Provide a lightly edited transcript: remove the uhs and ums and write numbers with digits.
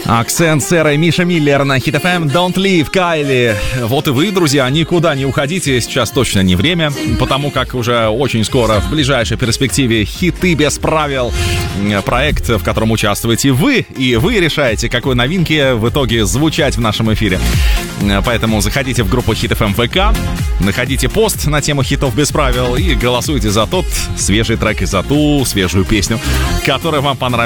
Акцент Сэра и Миша Миллер на Hit FM. Don't leave, Кайли. Вот и вы, друзья, никуда не уходите. Сейчас точно не время, потому как уже очень скоро, в ближайшей перспективе, «Хиты без правил». Проект, в котором участвуете вы, и вы решаете, какой новинки в итоге звучать в нашем эфире. Поэтому заходите в группу Hit FM ВК, находите пост на тему «Хитов без правил» и голосуйте за тот свежий трек и за ту свежую песню, которая вам понравилась.